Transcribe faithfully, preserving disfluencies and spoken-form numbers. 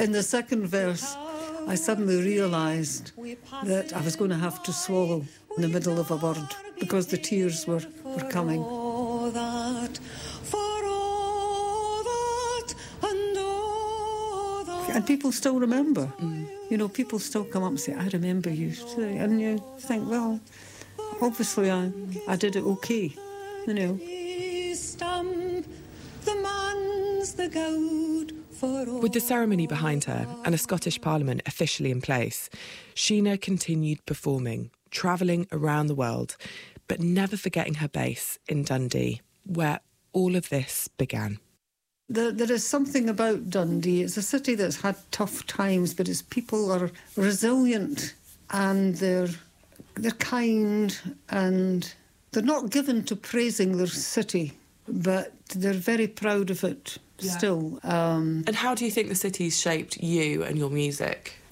In the second verse, I suddenly realised that I was going to have to swallow in the middle of a word because the tears were, were coming. And people still remember. Mm. You know, people still come up and say, I remember you. And you think, well, obviously I, I did it okay, you know. With the ceremony behind her and a Scottish Parliament officially in place, Sheena continued performing, travelling around the world, but never forgetting her base in Dundee, where all of this began. There, there is something about Dundee. It's a city that's had tough times, but its people are resilient and they're they're kind and they're not given to praising their city, but they're very proud of it yeah. still. Um, and how do you think the city's shaped you and your music?